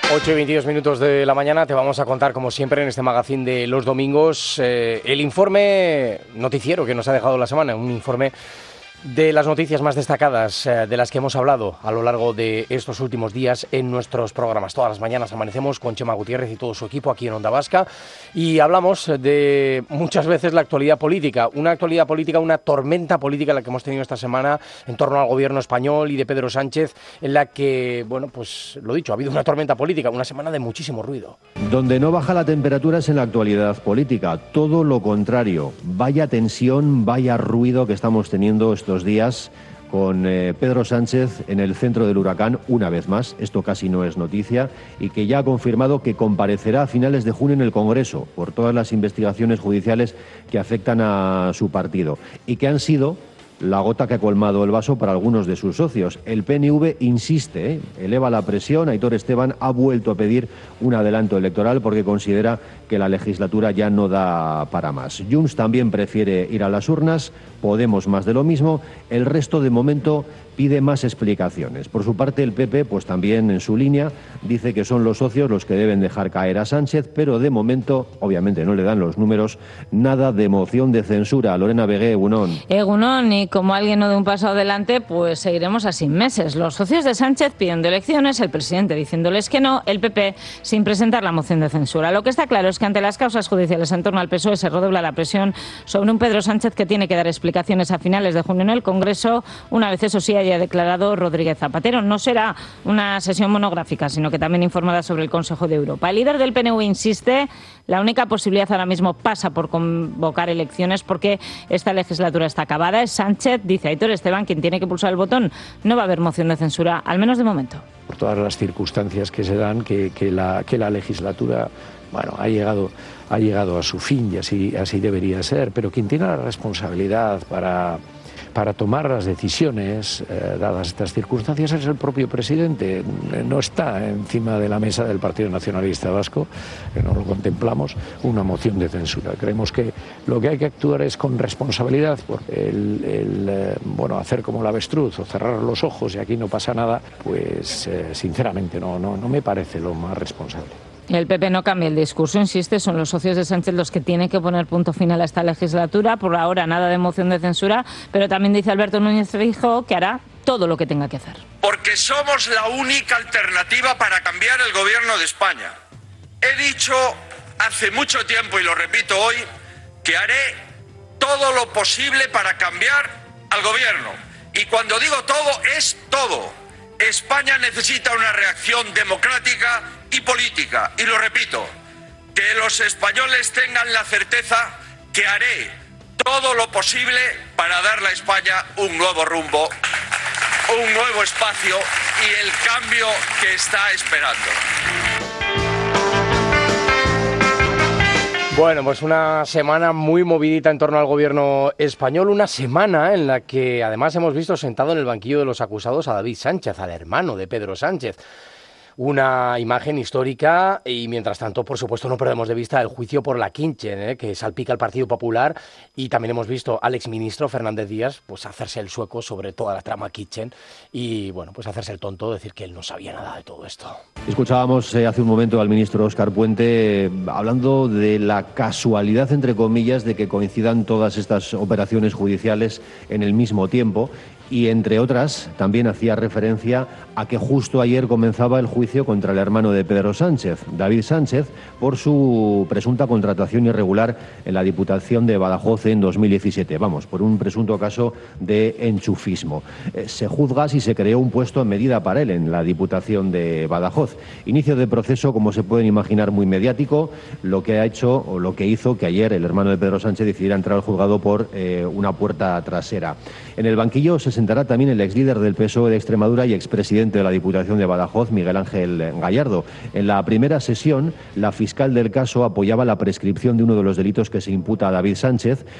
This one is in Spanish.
8:22 de la mañana, te vamos a contar, como siempre, en este magazín de los domingos, el informe noticiero que nos ha dejado la semana, un informe de las noticias más destacadas de las que hemos hablado a lo largo de estos últimos días en nuestros programas. Todas las mañanas amanecemos con Chema Gutiérrez y todo su equipo aquí en Onda Vasca y hablamos de muchas veces la actualidad política, una tormenta política la que hemos tenido esta semana en torno al gobierno español y de Pedro Sánchez, en la que, bueno, pues lo dicho, ha habido una tormenta política, una semana de muchísimo ruido. Donde no baja la temperatura es en la actualidad política, todo lo contrario. Vaya tensión, vaya ruido que estamos teniendo estos días con Pedro Sánchez en el centro del huracán una vez más, esto casi no es noticia, y que ya ha confirmado que comparecerá a finales de junio en el Congreso por todas las investigaciones judiciales que afectan a su partido y que han sido la gota que ha colmado el vaso para algunos de sus socios. El PNV insiste, eleva la presión. Aitor Esteban ha vuelto a pedir un adelanto electoral porque considera que la legislatura ya no da para más. Junts también prefiere ir a las urnas, Podemos más de lo mismo, el resto de momento pide más explicaciones. Por su parte, el PP, pues también en su línea, dice que son los socios los que deben dejar caer a Sánchez, pero de momento, obviamente no le dan los números, nada de moción de censura. Lorena Vegué, Egunon. Egunon, y como alguien no dé un paso adelante, pues seguiremos así meses. Los socios de Sánchez pidiendo elecciones, el presidente diciéndoles que no, el PP sin presentar la moción de censura. Lo que está claro es que ante las causas judiciales en torno al PSOE se redobla la presión sobre un Pedro Sánchez que tiene que dar explicaciones a finales de junio en el Congreso, una vez eso sí haya declarado Rodríguez Zapatero. No será una sesión monográfica, sino que también informada sobre el Consejo de Europa. El líder del PNV insiste, la única posibilidad ahora mismo pasa por convocar elecciones porque esta legislatura está acabada. Es Sánchez, dice Aitor Esteban, quien tiene que pulsar el botón. No va a haber moción de censura, al menos de momento. Por todas las circunstancias que se dan, que la legislatura, bueno, ha llegado a su fin y así debería ser, pero quien tiene la responsabilidad para tomar las decisiones, dadas estas circunstancias, es el propio presidente. No está encima de la mesa del Partido Nacionalista Vasco, que no lo contemplamos, una moción de censura. Creemos que lo que hay que actuar es con responsabilidad, porque hacer como el avestruz o cerrar los ojos y aquí no pasa nada, pues sinceramente no me parece lo más responsable. El PP no cambia el discurso, insiste, son los socios de Sánchez los que tienen que poner punto final a esta legislatura. Por ahora nada de moción de censura, pero también dice Alberto Núñez Feijóo que hará todo lo que tenga que hacer. Porque somos la única alternativa para cambiar el gobierno de España. He dicho hace mucho tiempo y lo repito hoy que haré todo lo posible para cambiar al gobierno. Y cuando digo todo, es todo. España necesita una reacción democrática y política. Y lo repito, que los españoles tengan la certeza que haré todo lo posible para darle a España un nuevo rumbo, un nuevo espacio y el cambio que está esperando. Bueno, pues una semana muy movidita en torno al gobierno español, una semana en la que además hemos visto sentado en el banquillo de los acusados a David Sánchez, al hermano de Pedro Sánchez. Una imagen histórica y, mientras tanto, por supuesto, no perdemos de vista el juicio por la Kitchen, que salpica al Partido Popular, y también hemos visto al exministro Fernández Díaz pues hacerse el sueco sobre toda la trama Kitchen y, bueno, pues hacerse el tonto, decir que él no sabía nada de todo esto. Escuchábamos hace un momento al ministro Óscar Puente hablando de la casualidad, entre comillas, de que coincidan todas estas operaciones judiciales en el mismo tiempo. Y, entre otras, también hacía referencia a que justo ayer comenzaba el juicio contra el hermano de Pedro Sánchez, David Sánchez, por su presunta contratación irregular en la Diputación de Badajoz en 2017. Vamos, por un presunto caso de enchufismo. Se juzga si se creó un puesto en medida para él en la Diputación de Badajoz. Inicio de proceso, como se pueden imaginar, muy mediático, lo que ha hecho o lo que hizo que ayer el hermano de Pedro Sánchez decidiera entrar al juzgado por una puerta trasera. En el banquillo se sentará también el exlíder del PSOE de Extremadura y expresidente de la Diputación de Badajoz, Miguel Ángel Gallardo. En la primera sesión, la fiscal del caso apoyaba la prescripción de uno de los delitos que se imputa a David Sánchez,